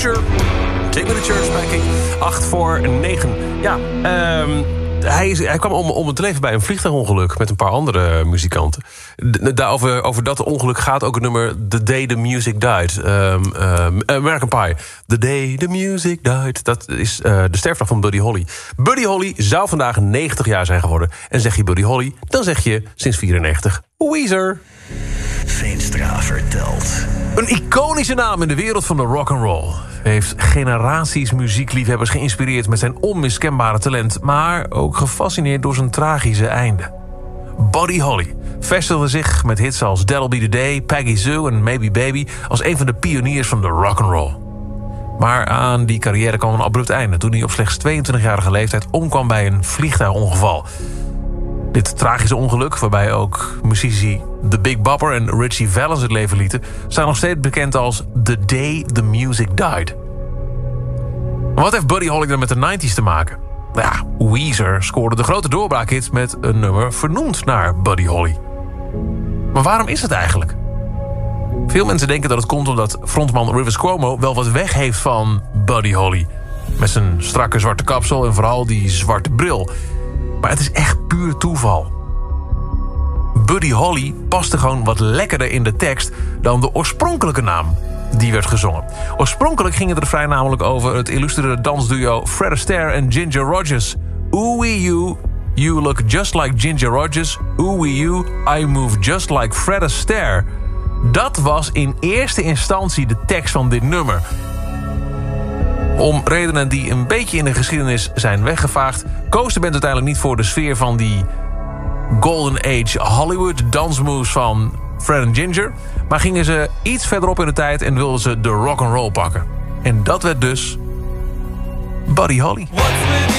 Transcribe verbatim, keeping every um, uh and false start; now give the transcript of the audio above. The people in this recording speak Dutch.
Usher. Take me to church, backing. acht voor negen. Ja, um, hij, is, hij kwam om, om het leven bij een vliegtuigongeluk met een paar andere muzikanten. Daarover over dat ongeluk gaat ook het nummer The Day the Music Died. Um, um, American Pie. The Day the Music Died. Dat is uh, de sterfdag van Buddy Holly. Buddy Holly zou vandaag negentig jaar zijn geworden. En zeg je Buddy Holly, dan zeg je sinds vierennegentig Weezer. Veenstra vertelt. Een iconische naam in de wereld van de rock'n'roll. Heeft generaties muziekliefhebbers geïnspireerd met zijn onmiskenbare talent, maar ook gefascineerd door zijn tragische einde. Buddy Holly vestigde zich met hits als That'll Be The Day, Peggy Sue en Maybe Baby als een van de pioniers van de rock'n'roll. Maar aan die carrière kwam een abrupt einde toen hij op slechts tweeëntwintigjarige leeftijd omkwam bij een vliegtuigongeval. Dit tragische ongeluk, waarbij ook muzici The Big Bopper en Richie Valens het leven lieten, staan nog steeds bekend als The Day the Music Died. Maar wat heeft Buddy Holly dan met de negentig te maken? Nou ja, Weezer scoorde de grote doorbraakhit met een nummer vernoemd naar Buddy Holly. Maar waarom is het eigenlijk? Veel mensen denken dat het komt omdat frontman Rivers Cuomo wel wat weg heeft van Buddy Holly. Met zijn strakke zwarte kapsel en vooral die zwarte bril. Maar het is echt puur toeval. Buddy Holly paste gewoon wat lekkerder in de tekst dan de oorspronkelijke naam die werd gezongen. Oorspronkelijk ging het refrein namelijk over het illustere dansduo Fred Astaire en Ginger Rogers. Ooh wee you, you look just like Ginger Rogers. Ooh wee you, I move just like Fred Astaire. Dat was in eerste instantie de tekst van dit nummer. Om redenen die een beetje in de geschiedenis zijn weggevaagd, koos de band uiteindelijk niet voor de sfeer van die Golden Age Hollywood dansmoves van Fred en Ginger, maar gingen ze iets verderop in de tijd en wilden ze de rock'n'roll pakken. En dat werd dus Buddy Holly.